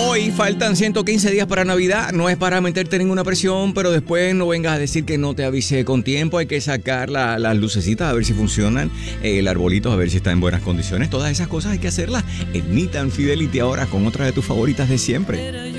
Hoy faltan 115 días para Navidad. No es para meterte en ninguna presión, pero después no vengas a decir que no te avisé con tiempo. Hay que sacar las lucecitas a ver si funcionan, el arbolito a ver si está en buenas condiciones. Todas esas cosas hay que hacerlas en Neat and Fidelity ahora con otra de tus favoritas de siempre.